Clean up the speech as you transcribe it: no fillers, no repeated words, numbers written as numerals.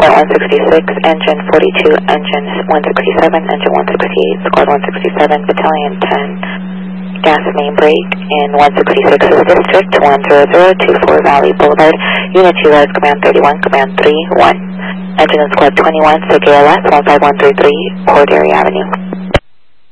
Squad 166, Engine 42, Engine 167, Engine 168, Squad 167, Battalion 10, gas main brake in 166's District 10024 Valley Boulevard. Unit 2 has Command 31, Command 3, 1. Engine in Squad 21, SIG ALS 15133, Port Erie Avenue.